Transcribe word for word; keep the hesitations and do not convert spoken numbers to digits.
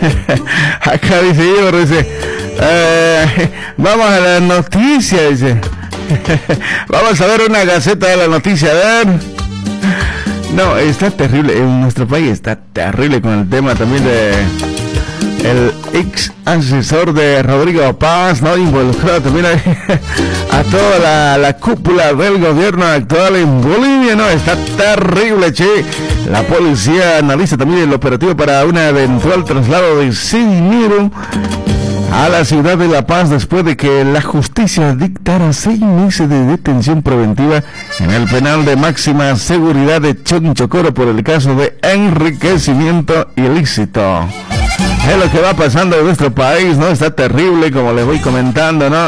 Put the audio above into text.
Acá dice yo, dice, eh, vamos a la noticia, dice. Vamos a ver una gaceta de la noticia, a ver. No, está terrible, en nuestro país está terrible con el tema también de el ex asesor de Rodrigo Paz, ¿no? Involucrado también a, a toda la, la cúpula del gobierno actual en Bolivia, ¿no? Está terrible, che. La policía analiza también el operativo para un eventual traslado de ese dinero a la ciudad de La Paz después de que la justicia dictara seis meses de detención preventiva en el penal de máxima seguridad de Chonchocoro por el caso de enriquecimiento ilícito. Es lo que va pasando en nuestro país, ¿no? Está terrible, como les voy comentando, ¿no?